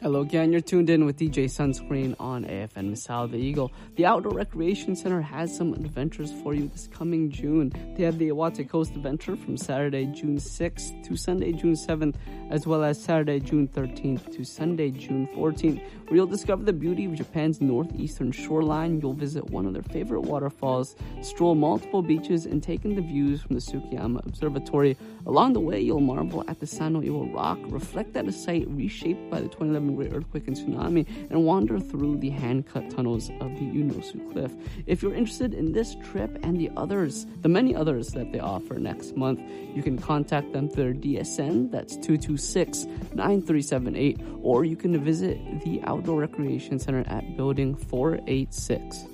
Hello again, you're tuned in with DJ Sunscreen on AFN Misal the Eagle. The Outdoor Recreation Center has some adventures for you this coming June. They have the Iwate Coast Adventure from Saturday, June 6th to Sunday, June 7th, as well as Saturday, June 13th to Sunday, June 14th, where you'll discover the beauty of Japan's northeastern shoreline. You'll visit one of their favorite waterfalls, stroll multiple beaches, and take in the views from the Tsukiyama Observatory. Along the way, you'll marvel at the Sano Iwo Rock, reflect at a site reshaped by the 2011 Great Earthquake and Tsunami, and wander through the hand-cut tunnels of the Yunosu Cliff. If you're interested in this trip and the many others that they offer next month, you can contact them through their DSN, that's 226-9378, or you can visit the Outdoor Recreation Center at Building 486.